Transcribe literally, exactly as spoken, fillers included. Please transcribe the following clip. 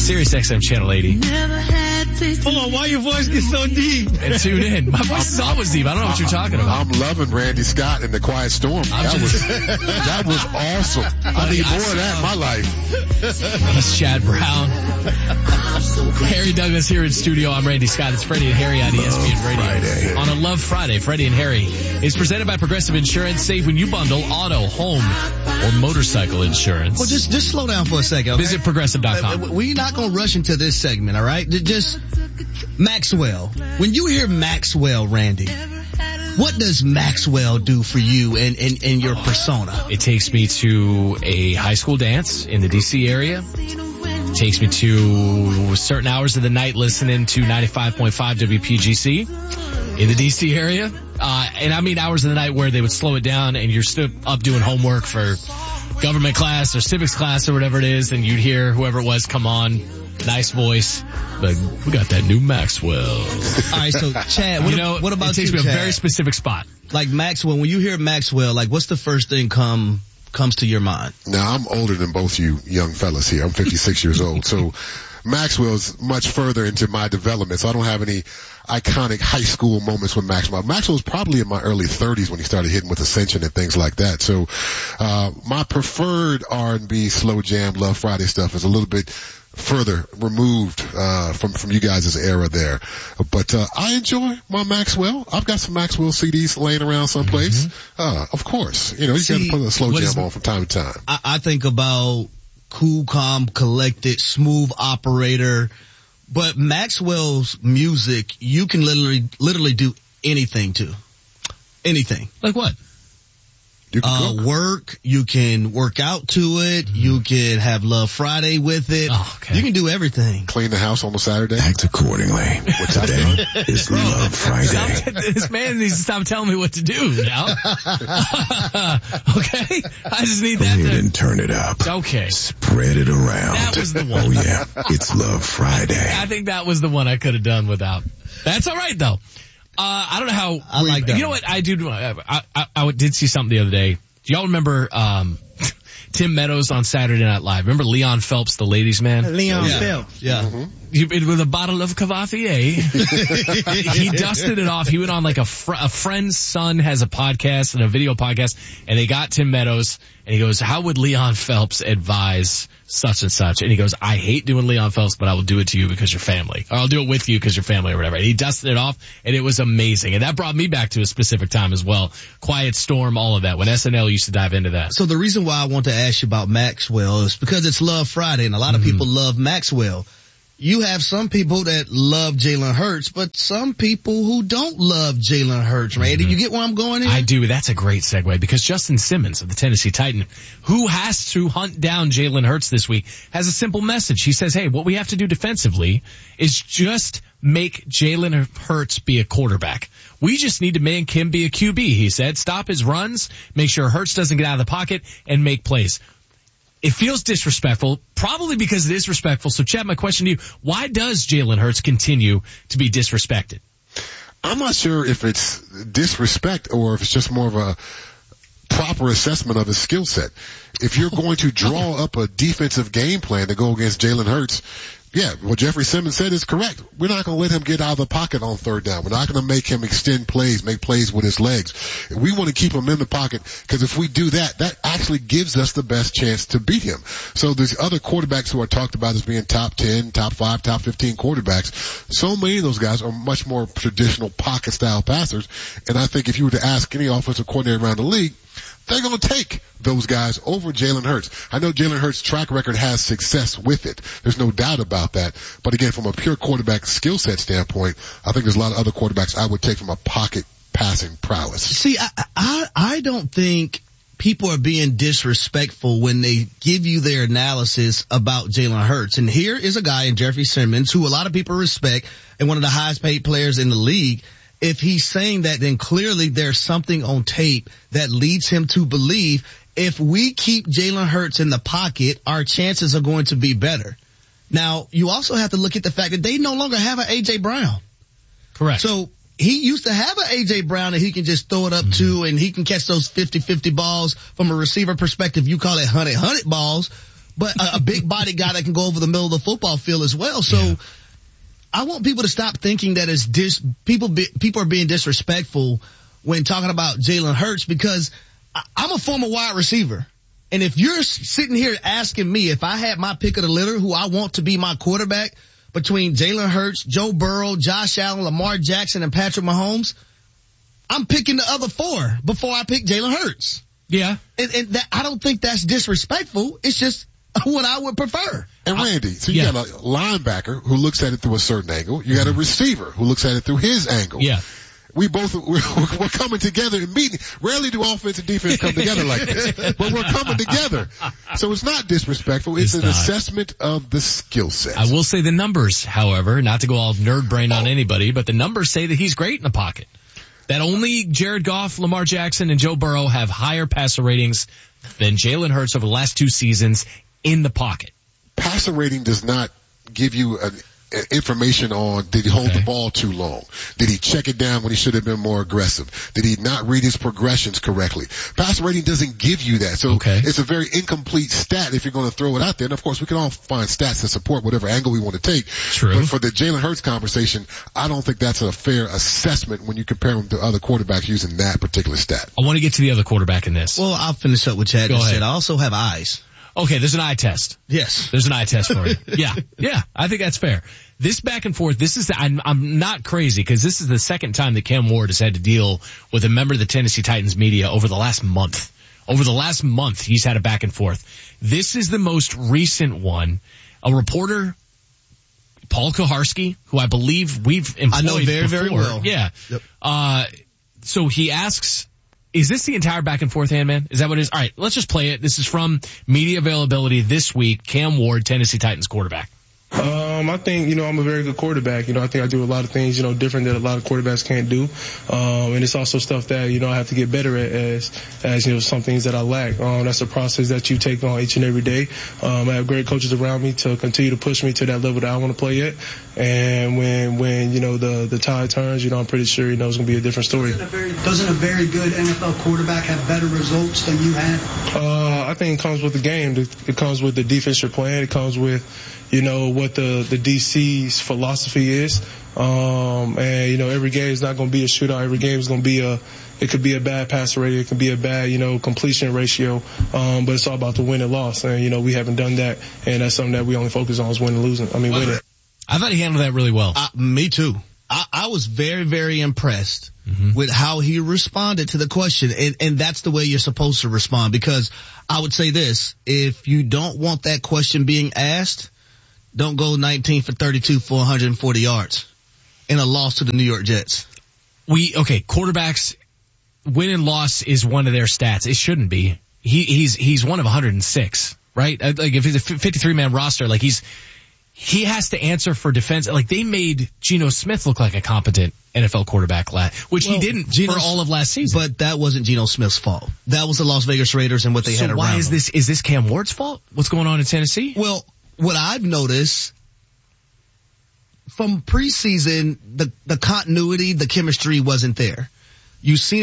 Sirius X M Channel eighty. Hold on, why your voice gets so deep? And tune in. My voice is always deep. I don't know what you're talking about. I'm loving Randy Scott and the Quiet Storm. That was that was awesome. I need more of that in my life. He's Chad Brown. Harry Douglas here in studio. I'm Randy Scott. It's Freddie and Harry on E S P N Radio. Friday. On a Love Friday, Freddie and Harry is presented by Progressive Insurance. Save when you bundle auto, home, or motorcycle insurance. Well, just just slow down for a second. Okay? Visit progressive dot com. We're not going to rush into this segment, all right? Just Maxwell. When you hear Maxwell, Randy, what does Maxwell do for you and, and, and your persona? It takes me to a high school dance in the D C area. It takes me to certain hours of the night listening to ninety-five point five W P G C in the D C area. Uh, and I mean hours of the night where they would slow it down and you're still up doing homework for government class or civics class or whatever it is, and you'd hear whoever it was come on, nice voice, like, we got that new Maxwell. All right, so Chad, what, you know, what about it takes you, me a Chad? very specific spot. Like Maxwell, when you hear Maxwell, like what's the first thing come comes to your mind? Now, I'm older than both you young fellas here. I'm fifty-six years old. So Maxwell's much further into my development, so I don't have any iconic high school moments with Maxwell. Maxwell was probably in my early thirties when he started hitting with Ascension and things like that. So uh my preferred R and B, slow jam, Love Friday stuff is a little bit further removed uh from from you guys' era there. But uh I enjoy my Maxwell. I've got some Maxwell C Ds laying around someplace. Mm-hmm. Uh of course. You know, you gotta put a slow jam on from time to time. I, I think about cool, calm, collected, smooth operator. But Maxwell's music, you can literally, literally do anything to. Anything. Like what? You can uh, work, you can work out to it, mm-hmm. you can have Love Friday with it. Oh, okay. You can do everything. Clean the house on the Saturday. Act accordingly. What's that? Today is Love Friday. Stop, this man needs to stop telling me what to do now. Okay? I just need that Go ahead to... and turn it up. Okay. Spread it around. That was the one. Oh yeah, it's Love Friday. I think that was the one I could have done without. That's all right though. Uh, I don't know how. I like that. You know what I do? I, I, I did see something the other day. Do y'all remember, um, Tim Meadows on Saturday Night Live? Remember Leon Phelps, the ladies' man? Leon yeah. Phelps. Yeah. Mm-hmm. He, with a bottle of Cavatier. He dusted it off. He went on like a, fr- a friend's son has a podcast and a video podcast, and they got Tim Meadows, and he goes, how would Leon Phelps advise such and such? And he goes, I hate doing Leon Phelps, but I will do it to you because you're family. Or I'll do it with you because you're family or whatever. And he dusted it off, and it was amazing. And that brought me back to a specific time as well. Quiet Storm, all of that, when S N L used to dive into that. So the reason why I want to ask you about Maxwell is because it's Love Friday, and a lot of mm-hmm. people love Maxwell. You have some people that love Jalen Hurts, but some people who don't love Jalen Hurts, right? Mm-hmm. Do you get where I'm going here? I do. That's a great segue because Justin Simmons of the Tennessee Titan, who has to hunt down Jalen Hurts this week, has a simple message. He says, hey, what we have to do defensively is just make Jalen Hurts be a quarterback. We just need to make him be a Q B, he said. Stop his runs, make sure Hurts doesn't get out of the pocket, and make plays. It feels disrespectful, probably because it is respectful. So, Chad, my question to you, why does Jalen Hurts continue to be disrespected? I'm not sure if it's disrespect or if it's just more of a proper assessment of his skill set. If you're going to draw up a defensive game plan to go against Jalen Hurts, yeah, what Jeffrey Simmons said is correct. We're not going to let him get out of the pocket on third down. We're not going to make him extend plays, make plays with his legs. We want to keep him in the pocket because if we do that, that actually gives us the best chance to beat him. So there's other quarterbacks who are talked about as being top ten, top five, top fifteen quarterbacks. So many of those guys are much more traditional pocket style passers. And I think if you were to ask any offensive coordinator around the league, they're going to take those guys over Jalen Hurts. I know Jalen Hurts' track record has success with it. There's no doubt about that. But again, from a pure quarterback skill set standpoint, I think there's a lot of other quarterbacks I would take from a pocket passing prowess. See, I, I, I don't think people are being disrespectful when they give you their analysis about Jalen Hurts. And here is a guy in Jeffrey Simmons who a lot of people respect and one of the highest paid players in the league. If he's saying that, then clearly there's something on tape that leads him to believe if we keep Jalen Hurts in the pocket, our chances are going to be better. Now, you also have to look at the fact that they no longer have an A J Brown. Correct. So he used to have an A J Brown that he can just throw it up mm-hmm. to, and he can catch those fifty-fifty balls from a receiver perspective. You call it one hundred one hundred balls. but a, a big body guy that can go over the middle of the football field as well. So yeah. I want people to stop thinking that it's dis, people, be, people are being disrespectful when talking about Jalen Hurts, because I, I'm a former wide receiver. And if you're sitting here asking me if I had my pick of the litter, who I want to be my quarterback between Jalen Hurts, Joe Burrow, Josh Allen, Lamar Jackson, and Patrick Mahomes, I'm picking the other four before I pick Jalen Hurts. Yeah. And, and that, I don't think that's disrespectful. It's just what I would prefer. And Randy, so you yeah. got a linebacker who looks at it through a certain angle. You got a receiver who looks at it through his angle. Yeah. We both, we're, we're coming together and meeting. Rarely do offense and defense come together like this, but we're coming together. So it's not disrespectful. It's, it's an not. assessment of the skill set. I will say the numbers, however, not to go all nerd brain on anybody, but the numbers say that he's great in the pocket. That only Jared Goff, Lamar Jackson, and Joe Burrow have higher passer ratings than Jalen Hurts over the last two seasons in the pocket. Passer rating does not give you an information on did he hold okay. the ball too long? Did he check it down when he should have been more aggressive? Did he not read his progressions correctly? Passer rating doesn't give you that. So okay. it's a very incomplete stat if you're going to throw it out there. And of course, we can all find stats that support whatever angle we want to take. True. But for the Jalen Hurts conversation, I don't think that's a fair assessment when you compare him to other quarterbacks using that particular stat. I want to get to the other quarterback in this. Well, I'll finish up with Chad Go just ahead. said. I also have eyes. Okay, there's an eye test. Yes. There's an eye test for you. Yeah, yeah, I think that's fair. This back and forth, this is, the, I'm, I'm not crazy because this is the second time that Cam Ward has had to deal with a member of the Tennessee Titans media over the last month. Over the last month, he's had a back and forth. This is the most recent one. A reporter, Paul Kuharsky, who I believe we've employed I know very, before. very well. Yeah. Yep. Uh, so he asks, is this the entire back and forth, Handman? Is that what it is? All right, let's just play it. This is from media availability this week. Cam Ward, Tennessee Titans quarterback. Um, I think, you know, I'm a very good quarterback. You know, I think I do a lot of things, you know, different that a lot of quarterbacks can't do. Um, and it's also stuff that, you know, I have to get better at as, as, you know, some things that I lack. Um, that's a process that you take on each and every day. Um, I have great coaches around me to continue to push me to that level that I want to play at. And when, when, you know, the, the tide turns, you know, I'm pretty sure, you know, it's going to be a different story. Doesn't a very, doesn't a very good N F L quarterback have better results than you had? Uh, I think it comes with the game. It comes with the defense you're playing. It comes with, you know, what the, the D C's philosophy is. Um, and, you know, every game is not going to be a shootout. Every game is going to be a, it could be a bad passer rating. It could be a bad, you know, completion ratio. Um, but it's all about the win and loss. And, you know, we haven't done that. And that's something that we only focus on is winning and losing. I mean, winning. I thought he handled that really well. Uh, me too. I, I was very, very impressed mm-hmm. with how he responded to the question. And, and that's the way you're supposed to respond, because I would say this, if you don't want that question being asked, don't go nineteen for thirty-two for one hundred forty yards in a loss to the New York Jets. We, okay, quarterbacks, win and loss is one of their stats. It shouldn't be. He, he's, he's one of one hundred six, right? Like if he's a fifty-three man roster, like he's, he has to answer for defense. Like they made Geno Smith look like a competent N F L quarterback last, which well, he didn't Geno, for all of last season. But that wasn't Geno Smith's fault. That was the Las Vegas Raiders and what they so had around why is them. this, is this Cam Ward's fault? What's going on in Tennessee? Well, what I've noticed from preseason, the, the continuity, the chemistry wasn't there. You see